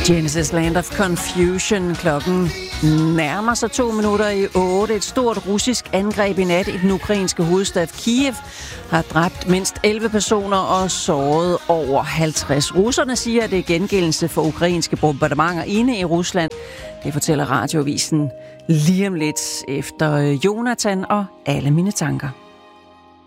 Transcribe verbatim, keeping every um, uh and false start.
Genesis Land of Confusion. Klokken nærmer sig to minutter i otte. Et stort russisk angreb i nat i den ukrainske hovedstad Kiev har dræbt mindst elleve personer og såret over halvtreds. Russerne siger, at det er gengældelse for ukrainske bombardementer inde i Rusland. Det fortæller radioavisen lige om lidt efter Jonathan og alle mine tanker.